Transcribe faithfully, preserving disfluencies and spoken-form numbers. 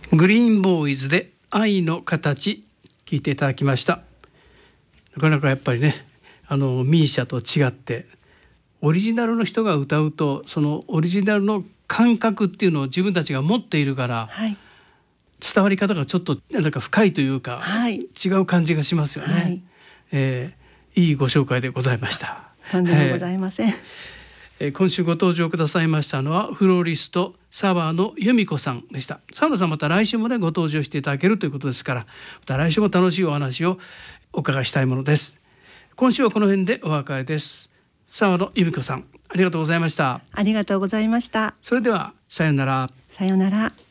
グリーンボーイズで愛の形聞いていただきました。なかなかやっぱりね、あのミーシャと違ってオリジナルの人が歌うと、そのオリジナルの感覚っていうのを自分たちが持っているから、はい、伝わり方がちょっとなんか深いというか、はい、違う感じがしますよね。はい、えー、いいご紹介でございました。 とんでもございません。えーえー、今週ご登場くださいましたのはフローリスト澤野由美子さんでした。澤野さんまた来週もねご登場していただけるということですから、また来週も楽しいお話をお伺いしたいものです。今週はこの辺でお別れです。澤野由美子さんありがとうございました。 ありがとうございました。 それではさようなら。 さようなら。